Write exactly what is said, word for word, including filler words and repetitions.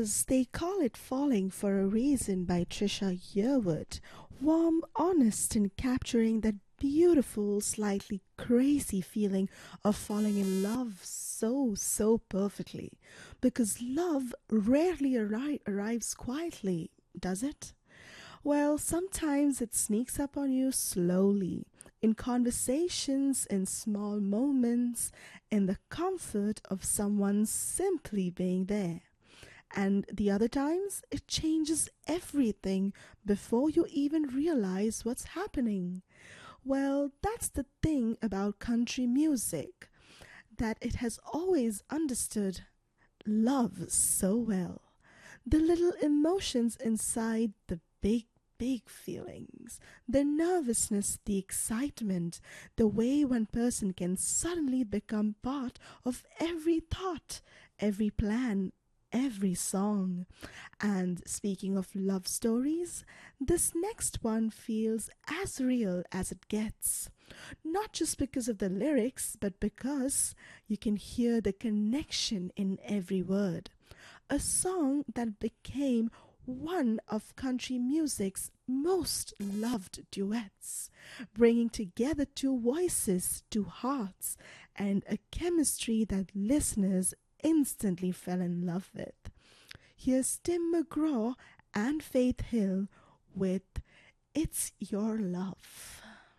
because they call it Falling for a Reason by Trisha Yearwood. Warm, honest, and capturing that beautiful, slightly crazy feeling of falling in love so, so perfectly. Because love rarely arri- arrives quietly, does it? Well, sometimes it sneaks up on you slowly, in conversations, in small moments, in the comfort of someone simply being there. And the other times, it changes everything before you even realize what's happening. Well, that's the thing about country music, that it has always understood love so well. The little emotions inside the big, big feelings, the nervousness, the excitement, the way one person can suddenly become part of every thought, every plan, every song. And speaking of love stories, this next one feels as real as it gets. Not just because of the lyrics, but because you can hear the connection in every word. A song that became one of country music's most loved duets, bringing together two voices, two hearts, and a chemistry that listeners instantly fell in love with. Here's Tim McGraw and Faith Hill with It's Your Love.